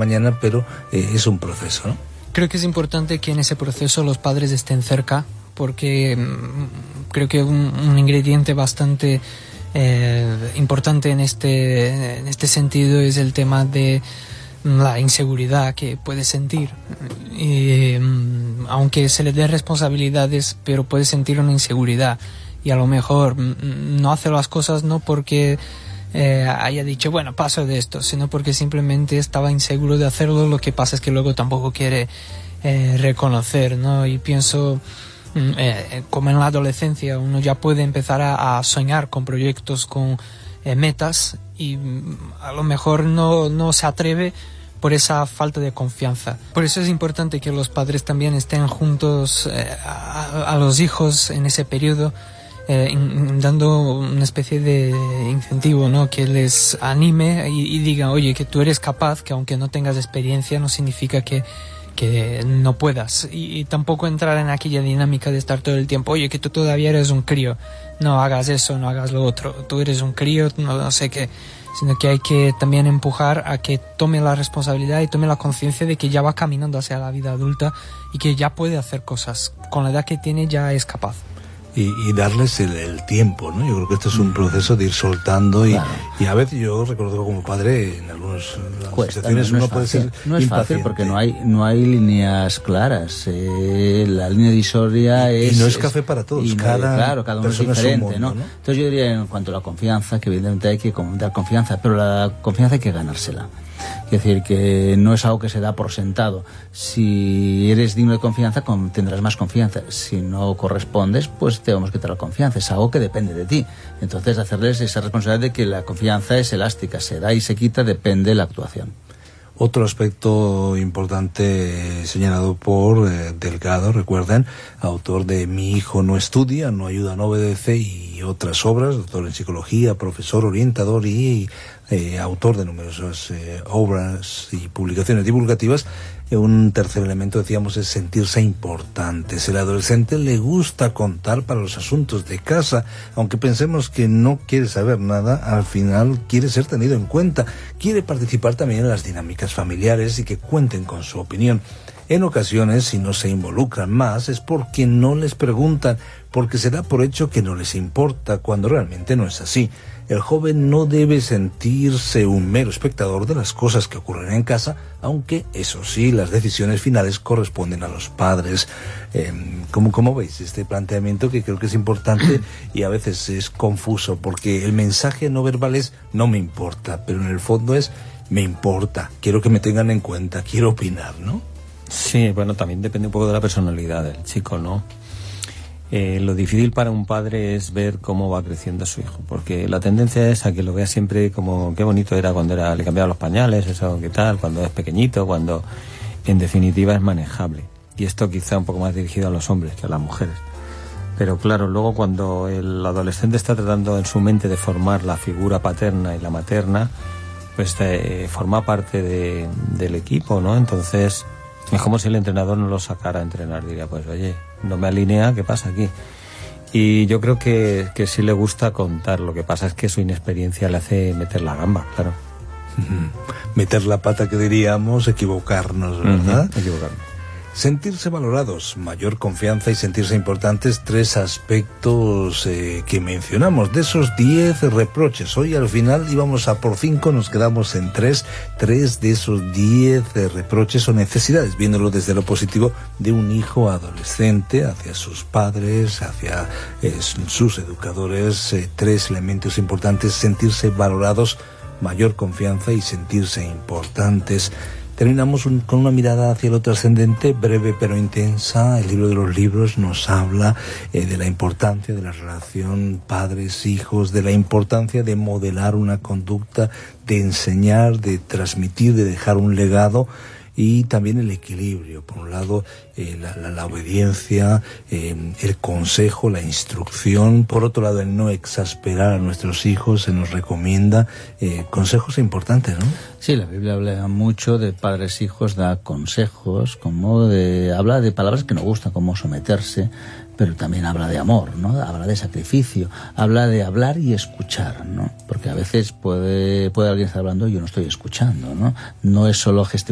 mañana, pero es un proceso, ¿no? Creo que es importante que en ese proceso los padres estén cerca, porque creo que un ingrediente bastante importante en este sentido es el tema de la inseguridad que puede sentir. Aunque se le dé responsabilidades, pero puede sentir una inseguridad, y a lo mejor no hace las cosas no porque haya dicho, bueno, paso de esto, sino porque simplemente estaba inseguro de hacerlo. Lo que pasa es que luego tampoco quiere reconocer, ¿no? Y pienso, como en la adolescencia uno ya puede empezar a soñar con proyectos, con metas, y a lo mejor no se atreve por esa falta de confianza. Por eso es importante que los padres también estén juntos a los hijos en ese periodo, dando una especie de incentivo, ¿no? Que les anime y diga, oye, que tú eres capaz, que aunque no tengas experiencia no significa que no puedas, y tampoco entrar en aquella dinámica de estar todo el tiempo, oye, que tú todavía eres un crío, no hagas eso, no hagas lo otro, tú eres un crío, no sé qué, sino que hay que también empujar a que tome la responsabilidad y tome la conciencia de que ya va caminando hacia la vida adulta y que ya puede hacer cosas, con la edad que tiene ya es capaz. Y darles el tiempo, ¿no? Yo creo que esto es un proceso de ir soltando, y, claro. Y a veces yo recuerdo que como padre en algunas situaciones uno puede ser no es fácil porque no hay líneas claras, la línea divisoria es... Y no es café para todos, cada uno es diferente, ¿no? Entonces yo diría, en cuanto a la confianza, que evidentemente hay que dar confianza, pero la confianza hay que ganársela. Es decir, que no es algo que se da por sentado. Si eres digno de confianza, tendrás más confianza. Si no correspondes, pues te vamos a quitar la confianza. Es algo que depende de ti. Entonces, hacerles esa responsabilidad de que la confianza es elástica, se da y se quita, depende de la actuación. Otro aspecto importante señalado por Delgado, recuerden, autor de Mi hijo no estudia, no ayuda, no obedece, y otras obras, doctor en psicología, profesor, orientador y autor de numerosas obras y publicaciones divulgativas. Un tercer elemento, decíamos, es sentirse importantes. El adolescente le gusta contar para los asuntos de casa, aunque pensemos que no quiere saber nada, al final quiere ser tenido en cuenta, quiere participar también en las dinámicas familiares y que cuenten con su opinión. En ocasiones, si no se involucran más, es porque no les preguntan, porque se da por hecho que no les importa, cuando realmente no es así. El joven no debe sentirse un mero espectador de las cosas que ocurren en casa, aunque, eso sí, las decisiones finales corresponden a los padres. ¿Cómo veis este planteamiento, que creo que es importante y a veces es confuso? Porque el mensaje no verbal es no me importa, pero en el fondo es me importa, quiero que me tengan en cuenta, quiero opinar, ¿no? Sí, bueno, también depende un poco de la personalidad del chico, ¿no? Lo difícil para un padre es ver cómo va creciendo su hijo, porque la tendencia es a que lo vea siempre como qué bonito era cuando le cambiaban los pañales, eso, qué tal, cuando es pequeñito, cuando en definitiva es manejable. Y esto quizá un poco más dirigido a los hombres que a las mujeres. Pero claro, luego cuando el adolescente está tratando en su mente de formar la figura paterna y la materna, pues forma parte del equipo, ¿no? Entonces es como si el entrenador no lo sacara a entrenar, diría, pues oye, no me alinea, ¿qué pasa aquí? Y yo creo que sí le gusta contar, lo que pasa es que su inexperiencia le hace meter la gamba, claro. Meter la pata, que diríamos, equivocarnos, ¿verdad? Equivocarnos. Sentirse valorados, mayor confianza y sentirse importantes, tres aspectos que mencionamos. De esos 10 reproches, hoy al final íbamos a por 5, nos quedamos en 3. 3 de esos 10 reproches son necesidades, viéndolo desde lo positivo, de un hijo adolescente hacia sus padres, hacia sus educadores. 3 elementos importantes: sentirse valorados, mayor confianza y sentirse importantes. Terminamos con una mirada hacia lo trascendente, breve pero intensa. El libro de los libros nos habla de la importancia de la relación padres-hijos, de la importancia de modelar una conducta, de enseñar, de transmitir, de dejar un legado, y también el equilibrio. Por un lado, la obediencia, el consejo, la instrucción. Por otro lado, el no exasperar a nuestros hijos. Se nos recomienda consejos importantes, ¿no? Sí, la Biblia habla mucho de padres, hijos, da consejos, habla de palabras que nos gustan, como someterse, pero también habla de amor, ¿no? Habla de sacrificio, habla de hablar y escuchar, ¿no? Porque a veces puede alguien estar hablando y yo no estoy escuchando, ¿no? No es solo